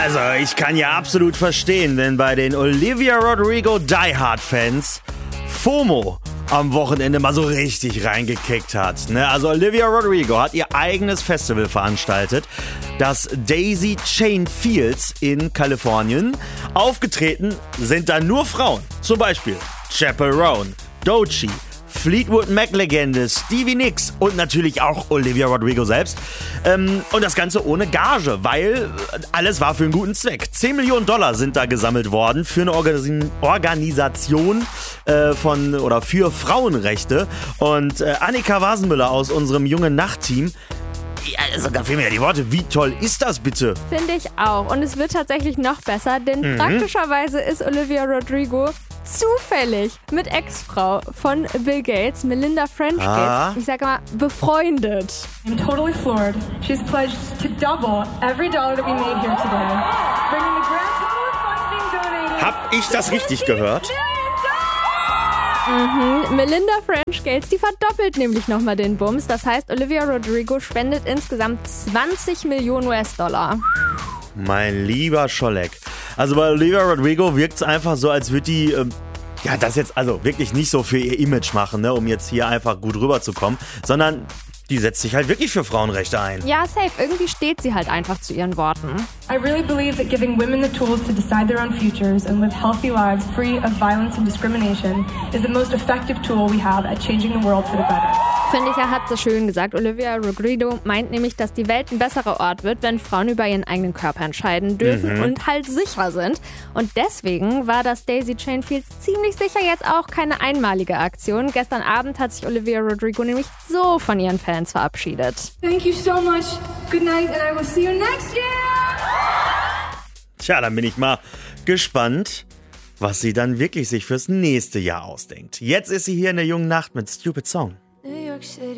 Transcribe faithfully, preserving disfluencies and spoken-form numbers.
Also, ich kann ja absolut verstehen, wenn bei den Olivia Rodrigo Die Hard Fans FOMO am Wochenende mal so richtig reingekickt hat. Ne? Also Olivia Rodrigo hat ihr eigenes Festival veranstaltet, das Daisy Chain Fields in Kalifornien. Aufgetreten sind da nur Frauen, zum Beispiel Chappell Roan, Doechii, Fleetwood Mac-Legende Stevie Nicks und natürlich auch Olivia Rodrigo selbst. Ähm, und das Ganze ohne Gage, weil alles war für einen guten Zweck. zehn Millionen Dollar sind da gesammelt worden für eine Organis- Organisation äh, von oder für Frauenrechte. Und äh, Annika Wasenmüller aus unserem Jungen Nacht-Team, ja, also, da fehlen mir ja die Worte. Wie toll ist das bitte? Finde ich auch. Und es wird tatsächlich noch besser, denn mhm. praktischerweise ist Olivia Rodrigo zufällig mit Ex-Frau von Bill Gates, Melinda French ah. Gates, ich sage mal, befreundet. I'm totally floored. She's pledged to double every dollar that we made here today, bringing the grand total of funds being donated. Hab ich das richtig gehört? Mhm. Melinda French Gates, die verdoppelt nämlich nochmal den Bums. Das heißt, Olivia Rodrigo spendet insgesamt zwanzig Millionen U S-Dollar. Mein lieber Scholleck. Also bei Olivia Rodrigo wirkt es einfach so, als würde die ähm, ja das jetzt also wirklich nicht so für ihr Image machen, ne, um jetzt hier einfach gut rüberzukommen, sondern die setzt sich halt wirklich für Frauenrechte ein. Ja, safe. Irgendwie steht sie halt einfach zu ihren Worten. I really believe that giving women the tools to decide their own futures and live healthy lives free of violence and discrimination is the most effective tool we have at changing the world for the better. Finde ich, er hat so schön gesagt. Olivia Rodrigo meint nämlich, dass die Welt ein besserer Ort wird, wenn Frauen über ihren eigenen Körper entscheiden dürfen mhm. und halt sicher sind. Und deswegen war das Daisy Chain Fields ziemlich sicher jetzt auch keine einmalige Aktion. Gestern Abend hat sich Olivia Rodrigo nämlich so von ihren Fans verabschiedet. Thank you so much. Good night and I will see you next year. Tja, dann bin ich mal gespannt, was sie dann wirklich sich fürs nächste Jahr ausdenkt. Jetzt ist sie hier in der Jungen Nacht mit Stupid Song. New York City.